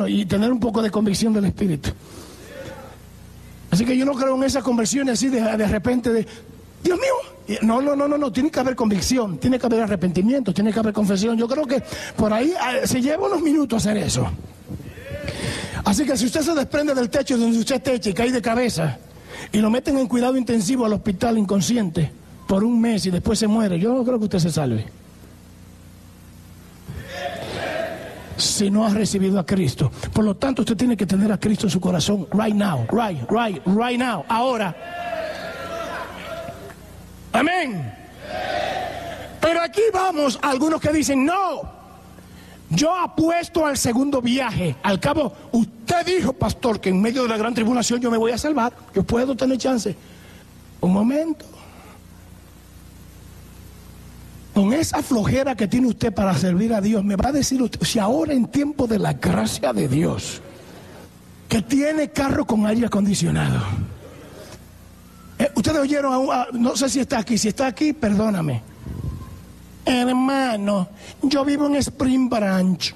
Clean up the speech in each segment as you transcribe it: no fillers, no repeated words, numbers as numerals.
y tener un poco de convicción del Espíritu. Así que yo no creo en esas conversiones así de repente de Dios mío. No, tiene que haber convicción, tiene que haber arrepentimiento, tiene que haber confesión. Yo creo que por ahí se lleva unos minutos hacer eso. Así que si usted se desprende del techo donde usted techa y cae de cabeza y lo meten en cuidado intensivo al hospital inconsciente por un mes y después se muere, yo no creo que usted se salve. Si no ha recibido a Cristo. Por lo tanto, usted tiene que tener a Cristo en su corazón right now, right now, ahora. Amén. Pero aquí vamos a algunos que dicen, no, yo apuesto al segundo viaje. Al cabo, usted dijo, pastor, que en medio de la gran tribulación yo me voy a salvar, yo puedo tener chance. Un momento. Con esa flojera que tiene usted para servir a Dios, me va a decir usted, si ahora en tiempo de la gracia de Dios, que tiene carro con aire acondicionado. Ustedes oyeron, no sé si está aquí, perdóname. Hermano, yo vivo en Spring Branch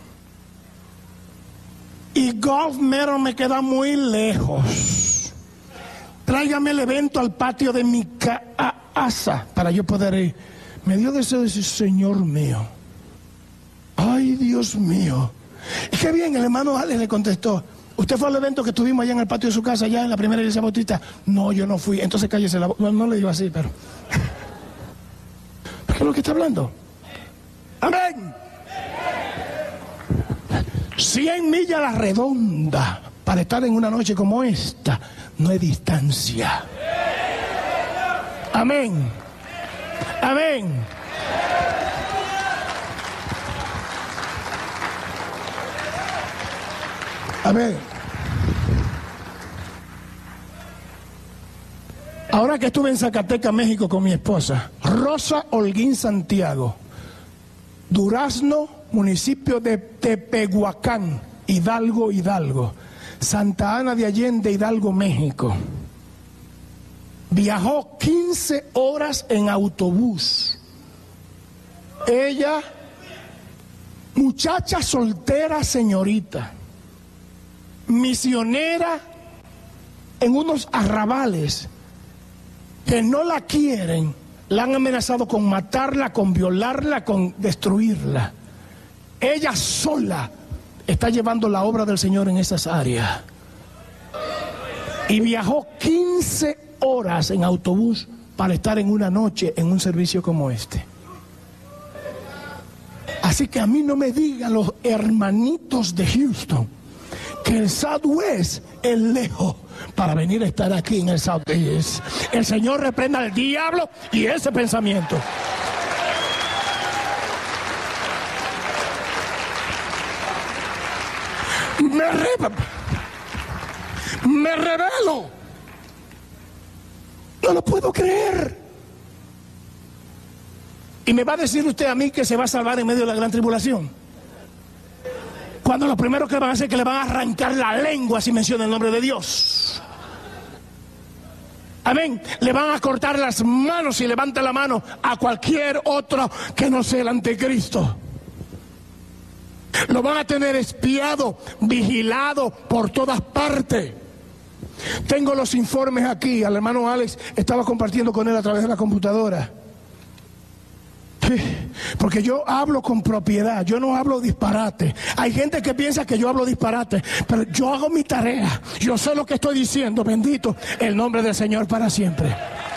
y Gulf Meadow me queda muy lejos. Tráigame el evento al patio de mi casa para yo poder ir. Me dio deseo de decir, Señor mío, ay Dios mío. Y qué bien, el hermano Alex le contestó, ¿usted fue al evento que tuvimos allá en el patio de su casa, allá en la primera iglesia bautista? No, yo no fui. Entonces cállese la boca. No le digo así, pero ¿qué es lo que está hablando? Amén. 100 millas a la redonda para estar en una noche como esta no hay distancia. Amén. Amén. Amén. Ahora que estuve en Zacatecas, México con mi esposa, Rosa Holguín Santiago, Durazno, municipio de Tepehuacán, Hidalgo, Santa Ana de Allende, Hidalgo, México. Viajó 15 horas en autobús. Ella, muchacha soltera, señorita, misionera en unos arrabales que no la quieren, la han amenazado con matarla, con violarla, con destruirla. Ella sola está llevando la obra del Señor en esas áreas. Y viajó 15 horas en autobús para estar en una noche en un servicio como este. Así que a mí no me digan los hermanitos de Houston que el Southwest es lejos para venir a estar aquí en el Southeast. El Señor reprenda al diablo y ese pensamiento. Me revelo. No lo puedo creer. Y me va a decir usted a mí que se va a salvar en medio de la gran tribulación, cuando lo primero que van a hacer es que le van a arrancar la lengua si menciona el nombre de Dios. Amén. Le van a cortar las manos si levanta la mano a cualquier otro que no sea el anticristo. Lo van a tener espiado, vigilado por todas partes. Tengo los informes aquí, al hermano Alex estaba compartiendo con él a través de la computadora. Porque yo hablo con propiedad, yo no hablo disparate. Hay gente que piensa que yo hablo disparate, pero yo hago mi tarea. Yo sé lo que estoy diciendo, bendito el nombre del Señor para siempre.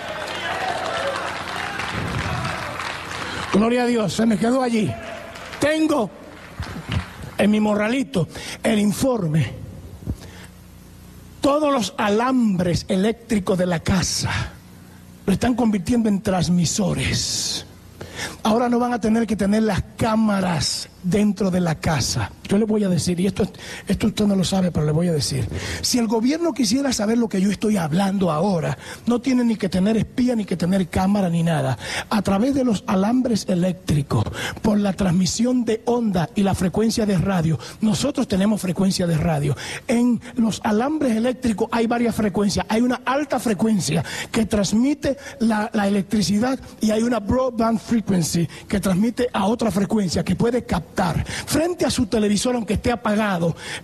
Gloria a Dios, se me quedó allí. Tengo en mi morralito el informe. Todos los alambres eléctricos de la casa lo están convirtiendo en transmisores. Ahora no van a tener que tener las cámaras dentro de la casa. Yo le voy a decir, y esto usted no lo sabe, pero le voy a decir. Si el gobierno quisiera saber lo que yo estoy hablando ahora, no tiene ni que tener espía, ni que tener cámara, ni nada. A través de los alambres eléctricos, por la transmisión de onda y la frecuencia de radio, nosotros tenemos frecuencia de radio. En los alambres eléctricos hay varias frecuencias. Hay una alta frecuencia que transmite la electricidad y hay una broadband frequency que transmite a otra frecuencia que puede captar frente a su televisor, aunque esté apagado,